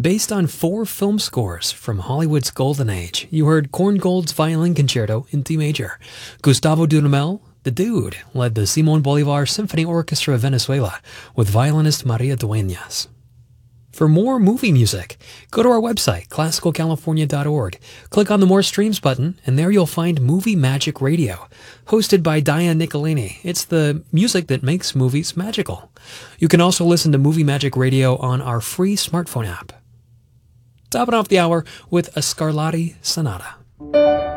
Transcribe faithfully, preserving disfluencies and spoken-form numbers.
Based on four film scores from Hollywood's golden age, you heard Korngold's Violin Concerto in D major. Gustavo Dudamel, the Dude, led the Simon Bolivar Symphony Orchestra of Venezuela with violinist Maria Dueñas. For more movie music, go to our website, classical california dot org. Click on the More Streams button, and there you'll find Movie Magic Radio, hosted by Diane Nicolini. It's the music that makes movies magical. You can also listen to Movie Magic Radio on our free smartphone app. Topping off the hour with a Scarlatti Sonata.